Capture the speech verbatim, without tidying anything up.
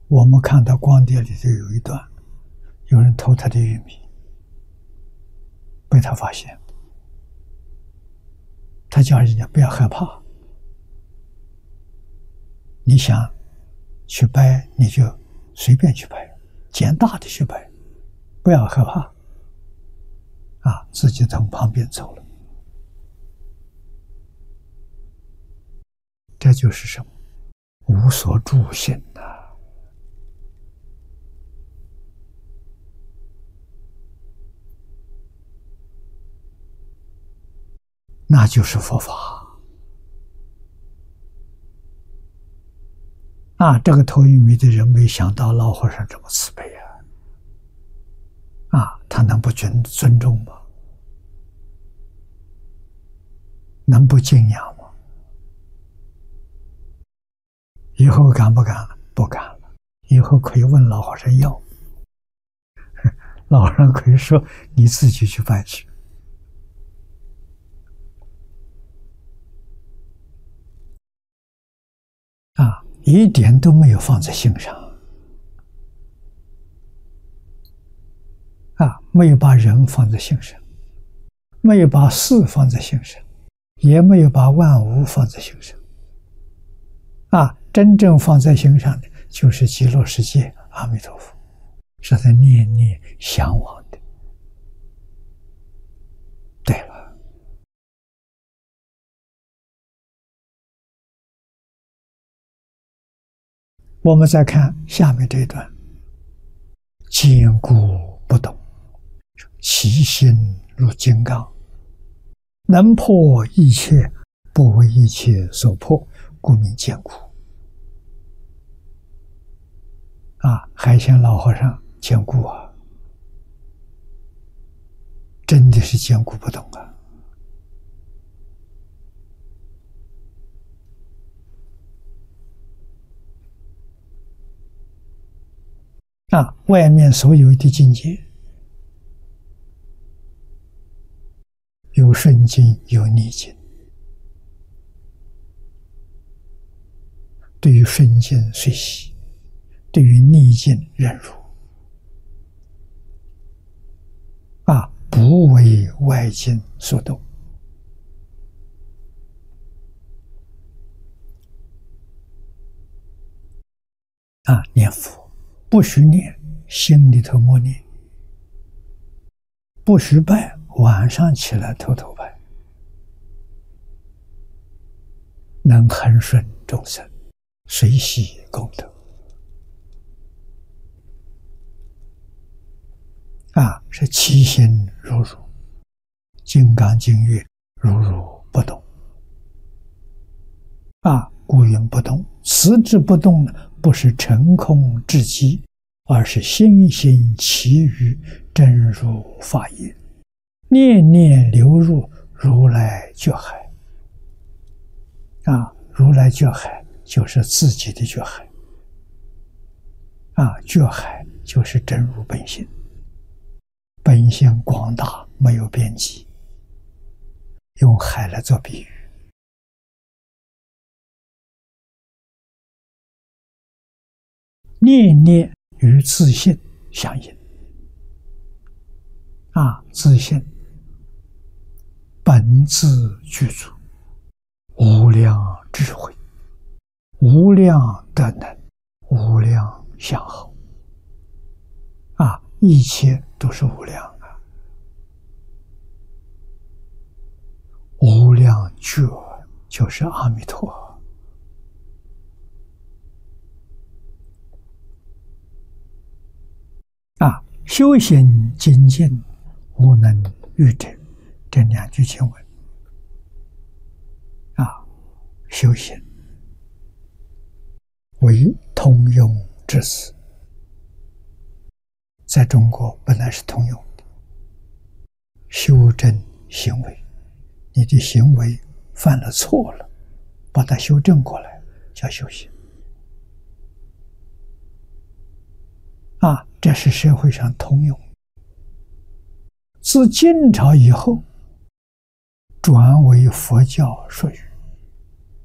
我们看到光碟里头有一段，有人偷他的玉米，被他发现，他叫人家不要害怕，你想去掰你就随便去掰，捡大的去掰，不要害怕，啊，自己从旁边走了。这就是什么？无所住心呐、啊。那就是佛法啊！这个偷玉米的人没想到老和尚这么慈悲啊！啊，他能不尊尊重吗？能不敬仰吗？以后敢不敢？不敢了。以后可以问老和尚要，老和尚可以说你自己去办去。啊，一点都没有放在心上，啊，没有把人放在心上，没有把事放在心上，也没有把万物放在心上，啊，真正放在心上的就是极乐世界阿弥陀佛，是他念念向往的。对了。我们再看下面这一段，坚固不动，其心如金刚，能破一切，不为一切所破，故名坚固。啊，海鲜老和尚坚固啊，真的是坚固不动啊。啊，外面所有的境界，有顺境，有逆境。对于顺境随喜，对于逆境忍辱。啊，不为外境所动。啊，念佛。不许念，心里头默念；不许拜，晚上起来偷偷拜。能恒顺众生，随喜功德。啊，是其心如如，金刚经月如如不动。啊，故云不动。此之不动呢，不是成空至极，而是心心其余，真如法也。念念流入如来觉海。啊，如来觉海就是自己的觉海。啊，觉海就是真如本性，本性广大，没有边际。用海来做比喻。念念与自性相应。啊，自性本自具足，无量智慧，无量德能，无量相好。啊，一切都是无量啊，无量觉就是阿弥陀。啊，修行精进，无能御者，这两句经文。啊，修行为通用之词，在中国本来是通用的。修正行为，你的行为犯了错了，把它修正过来，叫修行。啊，这是社会上通用。自晋朝以后，转为佛教术语。